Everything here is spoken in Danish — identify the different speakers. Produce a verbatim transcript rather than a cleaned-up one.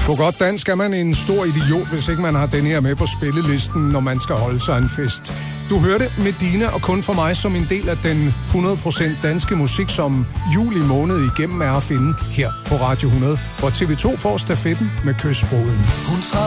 Speaker 1: På godt dansk er man en stor idiot, hvis ikke man har den her med på spillelisten, når man skal holde sig en fest. Du hørte Medina og Kun for mig som en del af den hundrede procent danske musik, som juli måned igennem er at finde her på Radio hundrede, hvor T V to får stafetten med Kysbruden.